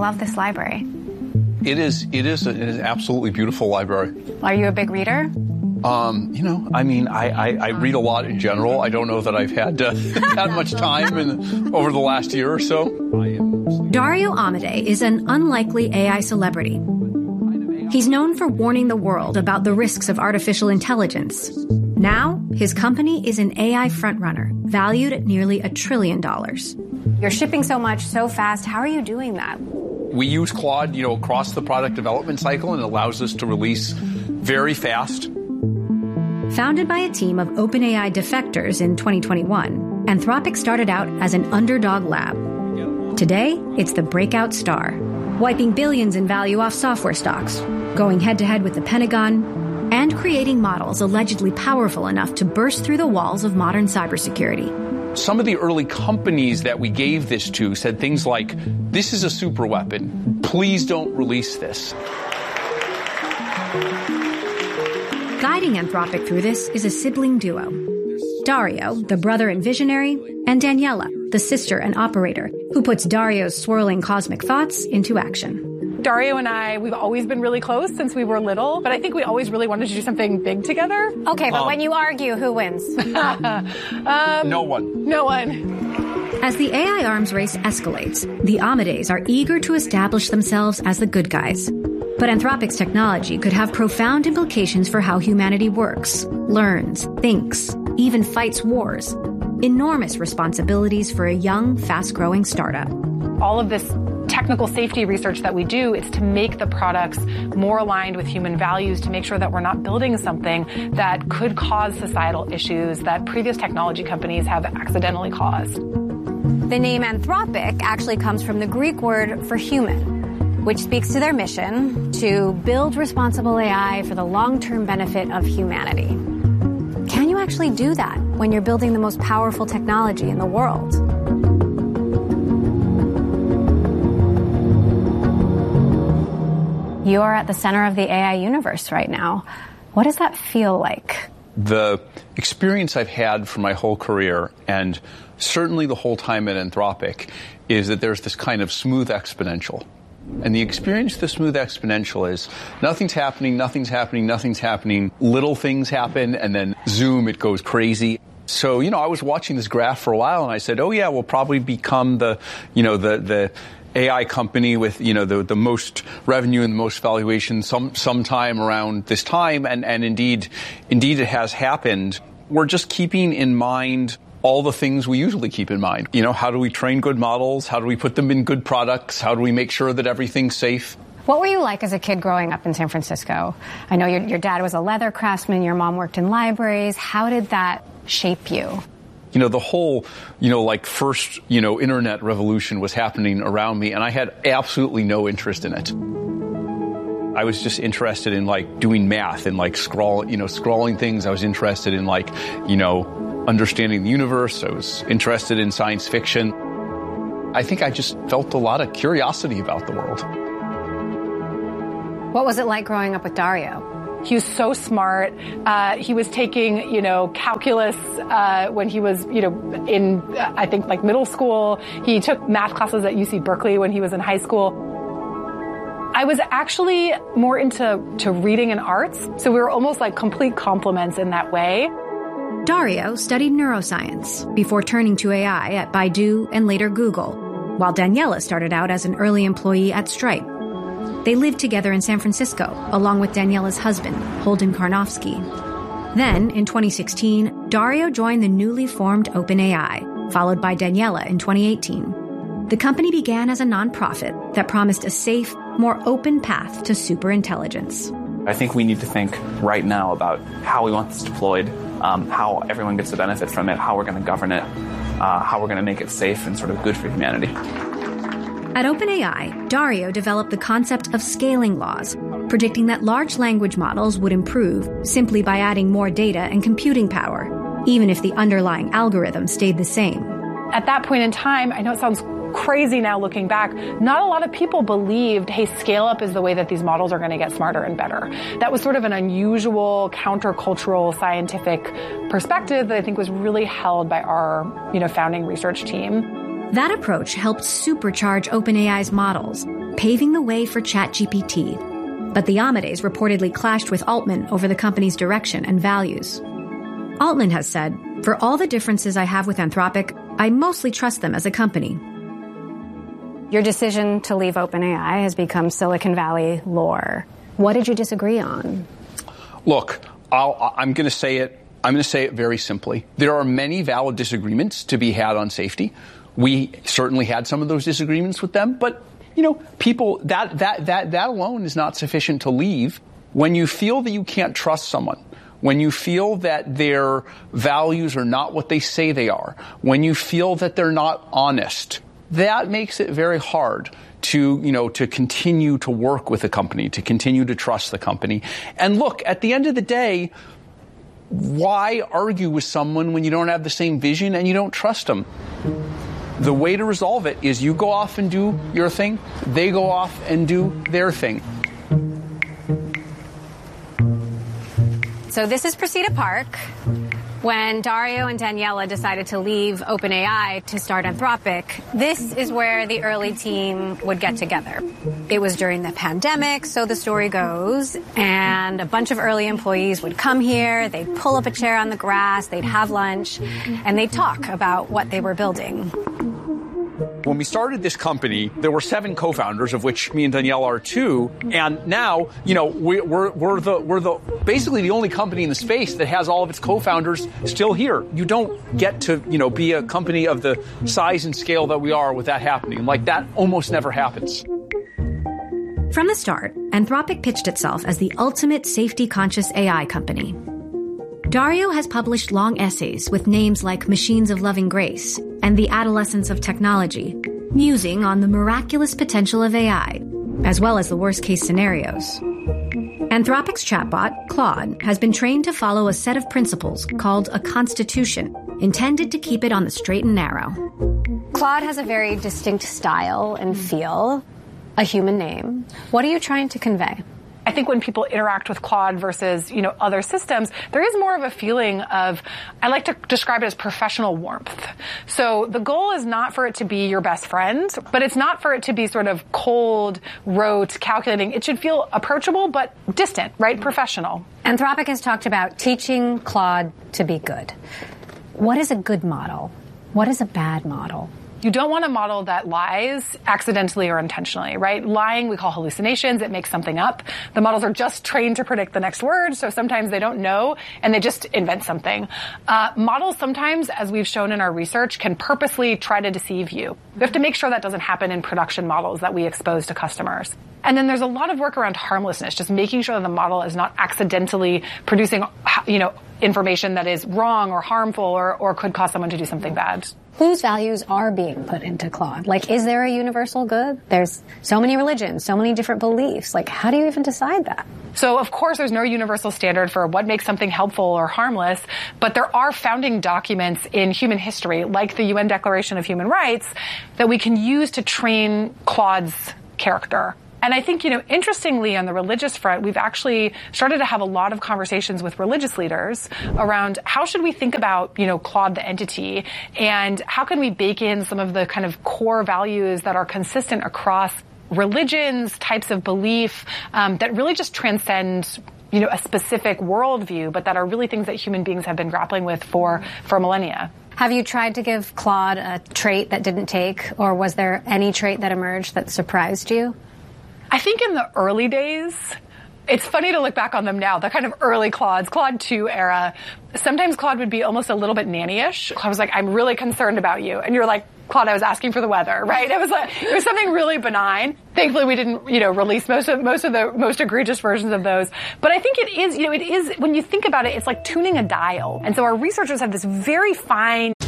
love this library. It is an absolutely beautiful library. Are you a big reader? I read a lot in general. I don't know that I've had that much time over the last year or so. Dario Amodei is an unlikely AI celebrity. He's known for warning the world about the risks of artificial intelligence. Now, his company is an AI frontrunner, valued at nearly $1 trillion. You're shipping so much so fast. How are you doing that? We use Claude, across the product development cycle, and it allows us to release very fast. Founded by a team of OpenAI defectors in 2021, Anthropic started out as an underdog lab. Today, it's the breakout star, wiping billions in value off software stocks, going head-to-head with the Pentagon, and creating models allegedly powerful enough to burst through the walls of modern cybersecurity. Some of the early companies that we gave this to said things like, "This is a super weapon. Please don't release this." Guiding Anthropic through this is a sibling duo. Dario, the brother and visionary, and Daniela, the sister and operator, who puts Dario's swirling cosmic thoughts into action. Dario and I, we've always been really close since we were little, but I think we always really wanted to do something big together. Okay, but when you argue, who wins? No one. No one. As the AI arms race escalates, the Amodeis are eager to establish themselves as the good guys. But Anthropic's technology could have profound implications for how humanity works, learns, thinks, even fights wars. Enormous responsibilities for a young, fast-growing startup. All of this technical safety research that we do is to make the products more aligned with human values, to make sure that we're not building something that could cause societal issues that previous technology companies have accidentally caused. The name Anthropic actually comes from the Greek word for human, which speaks to their mission to build responsible AI for the long-term benefit of humanity. Can you actually do that when you're building the most powerful technology in the world? You are at the center of the AI universe right now. What does that feel like? The experience I've had for my whole career, and certainly the whole time at Anthropic, is that there's this kind of smooth exponential. And the experience of the smooth exponential is nothing's happening, little things happen, and then zoom, it goes crazy. So, I was watching this graph for a while, and I said, oh yeah, we'll probably become the AI company with, the most revenue and the most valuation sometime around this time. And indeed it has happened. We're just keeping in mind all the things we usually keep in mind. How do we train good models? How do we put them in good products? How do we make sure that everything's safe? What were you like as a kid growing up in San Francisco? I know your dad was a leather craftsman, your mom worked in libraries. How did that shape you? The whole, first, internet revolution was happening around me, and I had absolutely no interest in it. I was just interested in, doing math and, scrolling things. I was interested in, understanding the universe. I was interested in science fiction. I think I just felt a lot of curiosity about the world. What was it like growing up with Dario? He was so smart. He was taking, calculus when he was, in, I think, middle school. He took math classes at UC Berkeley when he was in high school. I was actually more into reading and arts, so we were almost like complete complements in that way. Dario studied neuroscience before turning to AI at Baidu and later Google, while Daniela started out as an early employee at Stripe. They lived together in San Francisco, along with Daniela's husband, Holden Karnofsky. Then, in 2016, Dario joined the newly formed OpenAI, followed by Daniela in 2018. The company began as a nonprofit that promised a safe, more open path to superintelligence. I think we need to think right now about how we want this deployed, how everyone gets to benefit from it, how we're going to govern it, how we're going to make it safe and sort of good for humanity. At OpenAI, Dario developed the concept of scaling laws, predicting that large language models would improve simply by adding more data and computing power, even if the underlying algorithm stayed the same. At that point in time, I know it sounds crazy now looking back, not a lot of people believed, hey, scale up is the way that these models are going to get smarter and better. That was sort of an unusual, countercultural, scientific perspective that I think was really held by our, founding research team. That approach helped supercharge OpenAI's models, paving the way for ChatGPT. But the Amadeus reportedly clashed with Altman over the company's direction and values. Altman has said, "For all the differences I have with Anthropic, I mostly trust them as a company." Your decision to leave OpenAI has become Silicon Valley lore. What did you disagree on? Look, I'm going to say it. I'm going to say it very simply. There are many valid disagreements to be had on safety. We certainly had some of those disagreements with them, but people that alone is not sufficient to leave. When you feel that you can't trust someone, when you feel that their values are not what they say they are, when you feel that they're not honest, that makes it very hard to continue to work with a company, to continue to trust the company. And look, at the end of the day, why argue with someone when you don't have the same vision and you don't trust them? The way to resolve it is you go off and do your thing, they go off and do their thing. So this is Precita Park. When Dario and Daniela decided to leave OpenAI to start Anthropic, this is where the early team would get together. It was during the pandemic, so the story goes, and a bunch of early employees would come here, they'd pull up a chair on the grass, they'd have lunch, and they'd talk about what they were building. When we started this company, there were 7 co-founders, of which me and Daniela are 2. And now, we're basically the only company in the space that has all of its co-founders still here. You don't get to, be a company of the size and scale that we are with that happening. Like, that almost never happens. From the start, Anthropic pitched itself as the ultimate safety-conscious AI company. Dario has published long essays with names like Machines of Loving Grace and The Adolescence of Technology, musing on the miraculous potential of AI, as well as the worst-case scenarios. Anthropic's chatbot, Claude, has been trained to follow a set of principles called a constitution, intended to keep it on the straight and narrow. Claude has a very distinct style and feel, a human name. What are you trying to convey? I think when people interact with Claude versus, other systems, there is more of a feeling of, I like to describe it as professional warmth. So the goal is not for it to be your best friend, but it's not for it to be sort of cold, rote, calculating. It should feel approachable, but distant, right? Professional. Anthropic has talked about teaching Claude to be good. What is a good model? What is a bad model? You don't want a model that lies accidentally or intentionally, right? Lying we call hallucinations. It makes something up. The models are just trained to predict the next word, so sometimes they don't know, and they just invent something. Models sometimes, as we've shown in our research, can purposely try to deceive you. We have to make sure that doesn't happen in production models that we expose to customers. And then there's a lot of work around harmlessness, just making sure that the model is not accidentally producing, information that is wrong or harmful or could cause someone to do something bad. Whose values are being put into Claude? Like, is there a universal good? There's so many religions, so many different beliefs. Like, how do you even decide that? So, of course, there's no universal standard for what makes something helpful or harmless, but there are founding documents in human history, like the UN Declaration of Human Rights, that we can use to train Claude's character. And I think, interestingly, on the religious front, we've actually started to have a lot of conversations with religious leaders around how should we think about, Claude the entity, and how can we bake in some of the kind of core values that are consistent across religions, types of belief, that really just transcend a specific worldview, but that are really things that human beings have been grappling with for millennia. Have you tried to give Claude a trait that didn't take, or was there any trait that emerged that surprised you? I think in the early days, it's funny to look back on them now, the kind of early Claudes, Claude 2 era. Sometimes Claude would be almost a little bit nanny-ish. Claude was like, I'm really concerned about you. And you're like, Claude, I was asking for the weather, right? It was something really benign. Thankfully, we didn't, release most of the most egregious versions of those. But I think it is, when you think about it, it's like tuning a dial. And so our researchers have this very fine